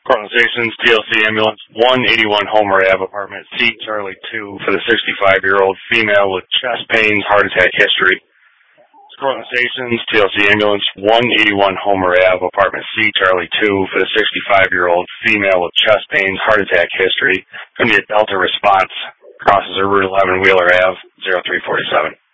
Cortland Stations, TLC Ambulance, 181 Homer Ave, Apartment C, Charlie 2, for the 65-year-old female with chest pains, heart attack history. Cortland Stations, TLC Ambulance, 181 Homer Ave, Apartment C, Charlie 2, for the 65-year-old female with chest pains, heart attack history. Going to be a Delta response. Crosses a Route 11 Wheeler Ave, 0347.